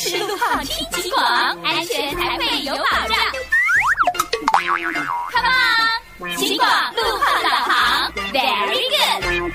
实路况听警广，安全才会有保障。Come on， 警广路况导航 ，Very good。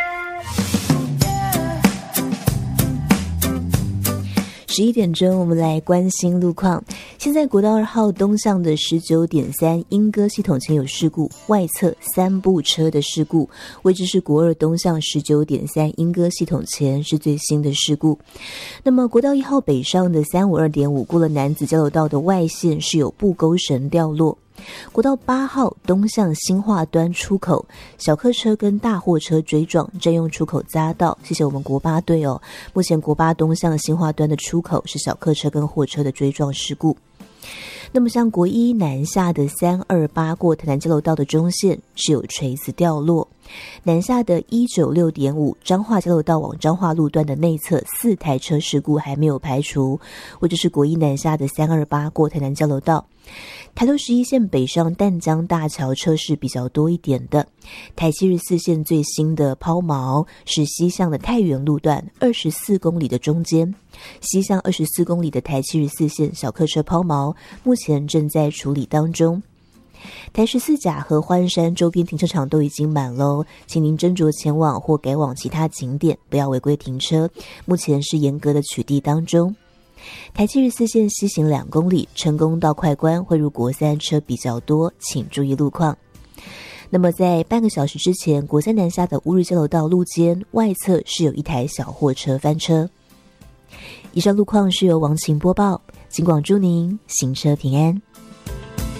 11点钟，我们来关心路况。现在国道2号东向的 19.3 莺歌系统前有事故，外侧3部车的事故，位置是国2东向 19.3 莺歌系统前是最新的事故。那么国道1号北上的 352.5 过了南子交流道的外线是有布钩绳掉落。国道8号东向新化端出口，小客车跟大货车追撞，占用出口匝道。谢谢我们国8队哦。目前国8东向新化端的出口是小客车跟货车的追撞事故。那么像国1南下的328过台南交流道的中线是有垂直掉落，南下的196.5彰化交流道往彰化路段的内侧4台车事故还没有排除，或者是国1南下的328过台南交流道。台六11线北上淡江大桥车事比较多一点的，台7日4线最新的抛锚是西向的太原路段24公里的中间，西向24公里的台7日4线小客车抛锚，目前正在处理当中。台14甲和欢山周边停车场都已经满喽，请您斟酌前往或改往其他景点，不要违规停车，目前是严格的取缔当中。台7日4线西行2公里，成功到快关汇入国3车比较多，请注意路况。那么在半个小时之前，国3南下的乌日交流道路肩外侧是有一台小货车翻车。以上路况是由王晴播报，警广祝您行车平安。